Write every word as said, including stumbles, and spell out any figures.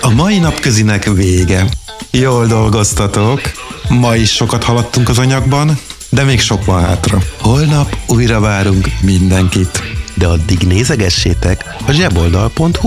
A mai napközinek vége. Jól dolgoztatok. Ma is sokat haladtunk az anyagban, de még sok van hátra. Holnap újra várunk mindenkit. De addig nézegessétek a zseboldal pont hu